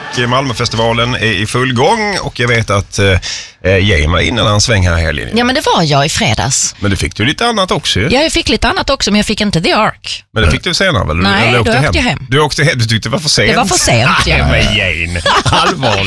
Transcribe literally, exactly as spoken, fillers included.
och Malmöfestivalen är i full gång och jag vet att eh, Jane var innan han sväng här i helgen. Ja, men det var jag i fredags. Men du fick du lite annat också. Ja, jag fick lite annat också, men jag fick inte The Ark. Men det fick du senare väl? Nej, Eller då åkte åkte hem. jag hem. Du åkte hem, du tyckte det var för sent. Det var för sent, ja. Nej, men Jane, allvarligt.